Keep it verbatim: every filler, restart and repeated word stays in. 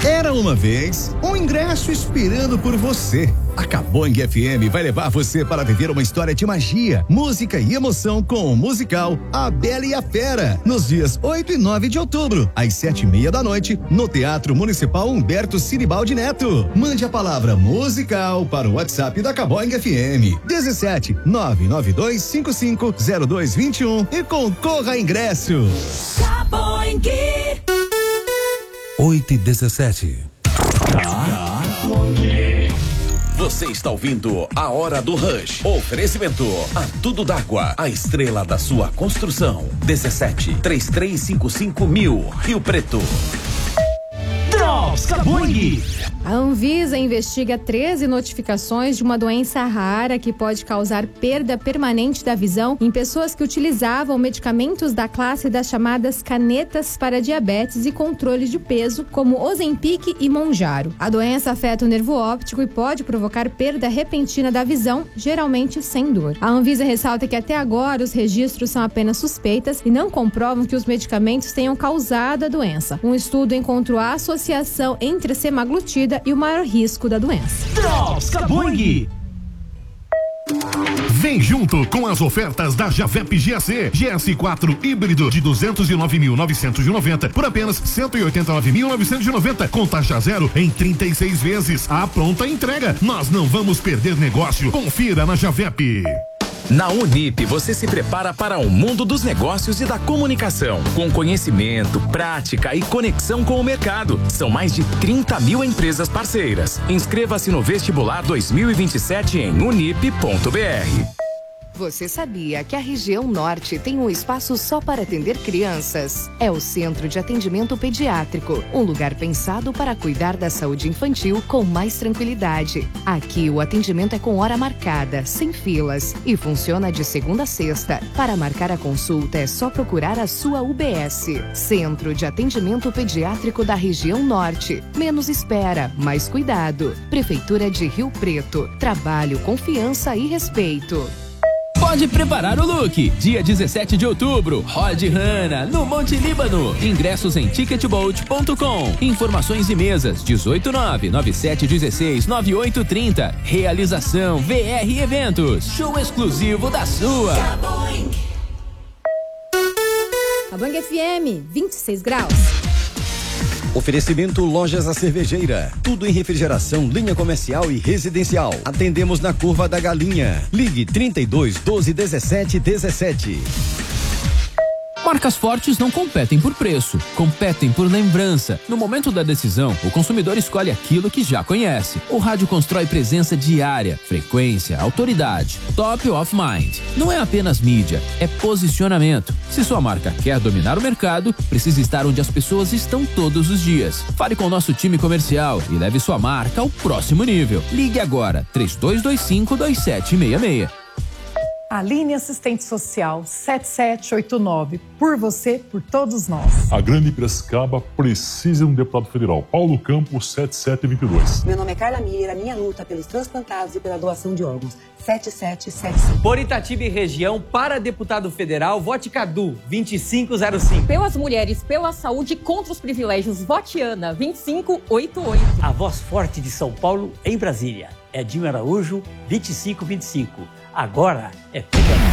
Era uma vez um ingresso esperando por você. A Caboing F M vai levar você para viver uma história de magia, música e emoção com o musical A Bela e a Fera, nos dias oito e nove de outubro, às sete e meia da noite, no Teatro Municipal Humberto Sinibaldi Neto. Mande a palavra musical para o WhatsApp da Caboing F M, dezessete nove nove dois cinco cinco zero dois dois um e concorra a ingresso. Caboing. oito e dezessete. Você está ouvindo A Hora do Rush. Oferecimento a Tudo d'Água, a estrela da sua construção. dezessete, trinta e três cinquenta e cinco mil, Rio Preto. Drops Caboing. A Anvisa investiga treze notificações de uma doença rara que pode causar perda permanente da visão em pessoas que utilizavam medicamentos da classe das chamadas canetas para diabetes e controle de peso, como Ozempic e Mounjaro. A doença afeta o nervo óptico e pode provocar perda repentina da visão, geralmente sem dor. A Anvisa ressalta que até agora os registros são apenas suspeitas e não comprovam que os medicamentos tenham causado a doença. Um estudo encontrou a associação entre a semaglutida e o maior risco da doença. Drops Caboing. Vem junto com as ofertas da Javep G A C. G S quatro híbrido de duzentos e nove mil novecentos e noventa por apenas cento e oitenta e nove mil novecentos e noventa, com taxa zero em trinta e seis vezes. A pronta entrega. Nós não vamos perder negócio. Confira na Javep. Na Unip, você se prepara para o mundo dos negócios e da comunicação, com conhecimento, prática e conexão com o mercado. São mais de trinta mil empresas parceiras. Inscreva-se no vestibular dois mil e vinte e sete em unip ponto br. Você sabia que a região norte tem um espaço só para atender crianças? É o Centro de Atendimento Pediátrico, um lugar pensado para cuidar da saúde infantil com mais tranquilidade. Aqui o atendimento é com hora marcada, sem filas e funciona de segunda a sexta. Para marcar a consulta é só procurar a sua U B S. Centro de Atendimento Pediátrico da região norte. Menos espera, mais cuidado. Prefeitura de Rio Preto. Trabalho, confiança e respeito. Pode preparar o look. Dia dezessete de outubro, Rod Hanna, no Monte Líbano. Ingressos em ticketbolt ponto com. Informações e mesas, dezoito nove nove sete um seis nove oito três zero. Realização V R Eventos. Show exclusivo da sua. Caboing F M, vinte e seis graus. Oferecimento Lojas A Cervejeira. Tudo em refrigeração, linha comercial e residencial. Atendemos na Curva da Galinha. Ligue trinta e dois, doze, dezessete, dezessete. Marcas fortes não competem por preço, competem por lembrança. No momento da decisão, o consumidor escolhe aquilo que já conhece. O rádio constrói presença diária, frequência, autoridade, top of mind. Não é apenas mídia, é posicionamento. Se sua marca quer dominar o mercado, precisa estar onde as pessoas estão todos os dias. Fale com o nosso time comercial e leve sua marca ao próximo nível. Ligue agora, três dois dois cinco, dois sete seis seis. Aline Assistente Social sete sete oito nove. Por você, por todos nós. A Grande Piracicaba precisa de um deputado federal. Paulo Campos, sete sete dois dois. Meu nome é Carla Mira, minha luta pelos transplantados e pela doação de órgãos. sete sete sete cinco. Por Itatiba e região, para deputado federal, vote Cadu, vinte e cinco zero cinco. Pelas mulheres, pela saúde, contra os privilégios, vote Ana, vinte e cinco oitenta e oito. A voz forte de São Paulo em Brasília. Edinho Araújo, vinte e cinco vinte e cinco. Agora é P P.